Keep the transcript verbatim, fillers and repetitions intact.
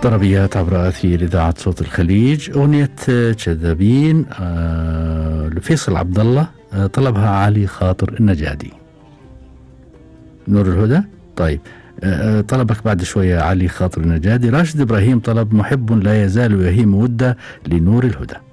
طربيات عبر أثير إذاعة صوت الخليج. أغنية كذابين آه لفيصل عبد الله، آه طلبها علي خاطر النجادي. نور الهدى. طيب آه طلبك بعد شوية علي خاطر النجادي. راشد إبراهيم طلب محب لا يزال يهيم وده لنور الهدى.